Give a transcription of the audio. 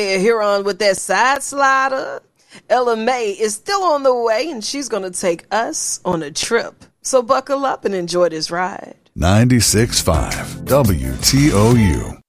Here on with that side slider. Ella May is still on the way, and she's going to take us on a trip. So buckle up and enjoy this ride. 96.5 WTOU.